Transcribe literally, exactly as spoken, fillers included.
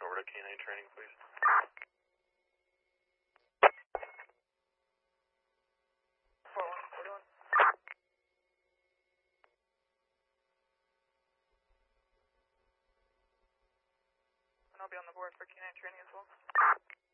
information over to canine training, please. four one four one. And I'll be on the board for canine training as well.